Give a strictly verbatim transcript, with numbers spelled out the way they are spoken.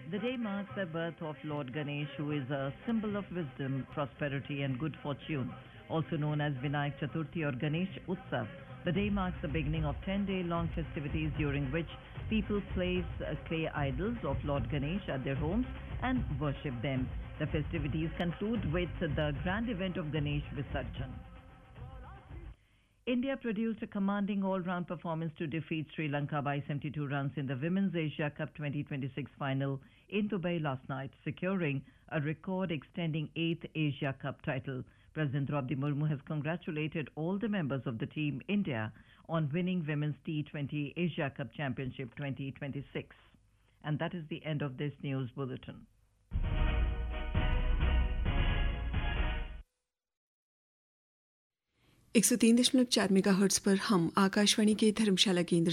The day marks the birth of Lord Ganesh, who is a symbol of wisdom, prosperity, and good fortune, also known as Vinayak Chaturthi or Ganesh Utsav. The day marks the beginning of ten-day-long festivities during which people place uh, clay idols of Lord Ganesh at their homes and worship them. The festivities conclude with the grand event of Ganesh Visarjan. India produced a commanding all-round performance to defeat Sri Lanka by seventy-two runs in the Women's Asia Cup twenty twenty-six final in Dubai last night, securing a record-extending eighth Asia Cup title. President Draupadi Murmu has congratulated all the members of the Team India on winning Women's T twenty Asia Cup Championship twenty twenty-six. And that is the end of this news bulletin. एक सौ तीन दशमलव चार megahertz पर हम आकाशवाणी के धर्मशाला केंद्र